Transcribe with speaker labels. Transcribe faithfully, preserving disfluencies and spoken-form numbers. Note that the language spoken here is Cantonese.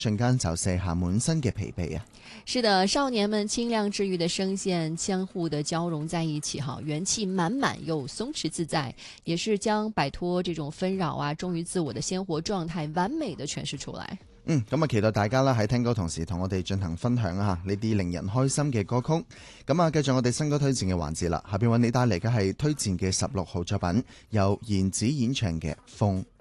Speaker 1: 瞬間就卸下滿身嘅疲憊啊！
Speaker 2: 是的，少年們清亮治愈的聲線相互的交融在一起，哈，元氣滿滿又鬆弛自在，也是將擺脫這種紛擾啊，忠於自我的鮮活狀態完美的詮釋出來。
Speaker 1: 嗯，咁啊，期待大家啦喺聽歌同時同我哋進行分享啊！呢啲令人開心嘅歌曲。咁啊，繼續我哋新歌推薦嘅環節啦。下邊為你帶嚟嘅係推薦嘅十六號作品，由言子演唱嘅《風》。